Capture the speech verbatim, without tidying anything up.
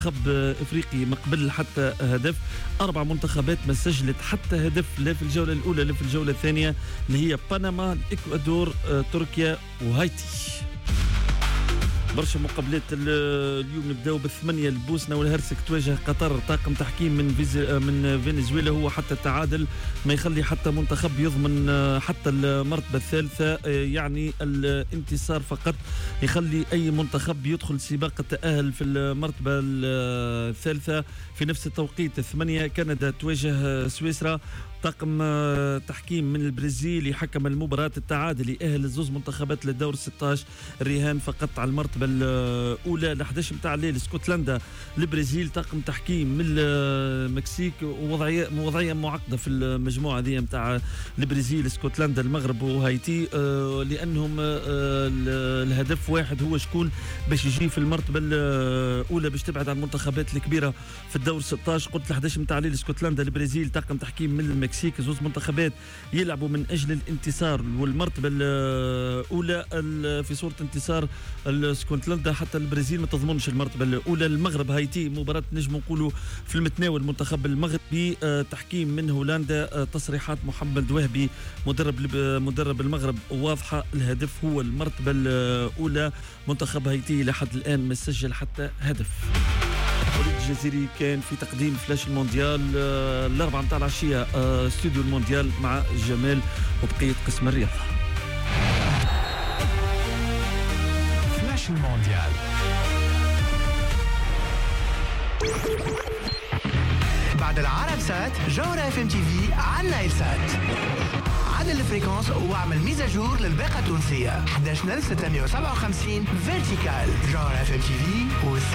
منتخب افريقي ما قبل حتى هدف. اربع منتخبات ما سجلت حتى هدف لا في الجوله الاولى لا في الجوله الثانيه، اللي هي بنما، الاكوادور، تركيا وهايتي. برشا مقابلات اليوم. نبداو بالثمانيه. البوسنه والهرسك تواجه قطر. طاقم تحكيم من من فنزويلا هو حتى التعادل ما يخلي حتى منتخب يضمن حتى المرتبه الثالثه، يعني الانتصار فقط يخلي اي منتخب يدخل سباق التاهل في المرتبه الثالثه. في نفس التوقيت الثمانيه كندا تواجه سويسرا. طاقم تحكيم من البرازيل يحكم المباراة. التعادل يأهل الزوز منتخبات للدور ستة عشر. الرهان فقط على المرتبة الأولى. ل إحدى عشر متاع الليل اسكتلندا البرازيل. طاقم تحكيم من المكسيك. وضعية وضعية معقدة في المجموعة هذه متاع البرازيل اسكتلندا المغرب وهايتي، لأنهم الهدف واحد هو شكون باش يجي في المرتبة الأولى باش تبعد عن المنتخبات الكبيرة في الدور ستة عشر. قلت ل إحدى عشر متاع الليل اسكتلندا البرازيل. طاقم تحكيم من المكسيك. زوز منتخبات يلعبوا من أجل الانتصار والمرتبة الأولى في صورة انتصار اسكتلندا. حتى البرازيل ما تضمنش المرتبة الأولى. المغرب هايتي مباراة نجم نقولوا في المتناول. المنتخب المغربي تحكيم من هولندا. تصريحات محمد وهبي مدرب مدرب المغرب واضحة. الهدف هو المرتبة الأولى. منتخب هايتي لحد الآن ما سجل حتى هدف. وليد الجزيري كان في تقديم فلاش المونديال الأربعة متاع العشية، استوديو المونديال مع جمال وبقية قسم الرياضة. فلاش المونديال بعد العرب سات. جوهرة اف ام تي في على النايل سات. عدل الفريكونس واعمل ميزاجور للباقة التونسية. إحدى عشر ستمائة وسبعة وخمسين فيرتيكال. جوهرة اف ام تي في.